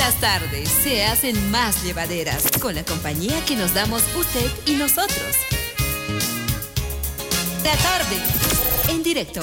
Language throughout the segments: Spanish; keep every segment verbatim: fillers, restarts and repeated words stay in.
Las tardes se hacen más llevaderas con la compañía que nos damos usted y nosotros. La tarde, en directo.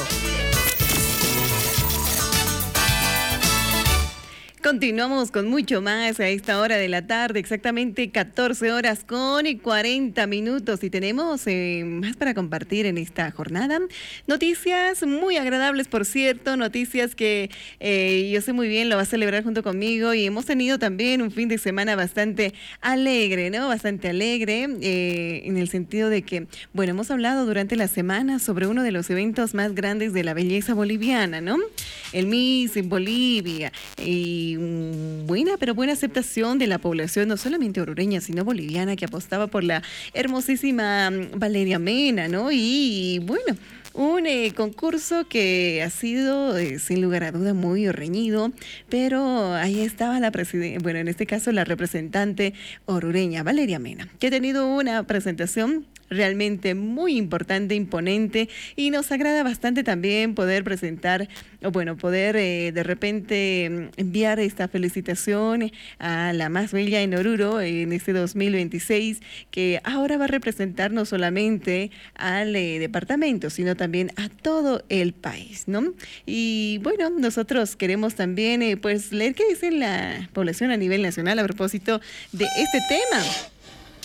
Continuamos con mucho más a esta hora de la tarde, exactamente catorce horas con cuarenta minutos, y tenemos eh, más para compartir en esta jornada. Noticias muy agradables, por cierto, noticias que eh, yo sé muy bien lo va a celebrar junto conmigo, y hemos tenido también un fin de semana bastante alegre, ¿no? Bastante alegre eh, en el sentido de que, bueno, hemos hablado durante la semana sobre uno de los eventos más grandes de la belleza boliviana, ¿no? El Miss Bolivia, y buena, pero buena aceptación de la población, no solamente orureña, sino boliviana, que apostaba por la hermosísima Valeria Mena, ¿no? Y, bueno, un eh, concurso que ha sido, eh, sin lugar a duda, muy reñido, pero ahí estaba la presidenta, bueno, en este caso la representante orureña, Valeria Mena, que ha tenido una presentación realmente muy importante, imponente, y nos agrada bastante también poder presentar, o bueno, poder eh, de repente enviar esta felicitación a la más bella en Oruro en este dos mil veintiséis, que ahora va a representar no solamente al eh, departamento, sino también a todo el país, ¿no? Y bueno, nosotros queremos también eh, pues leer qué dice la población a nivel nacional a propósito de este tema.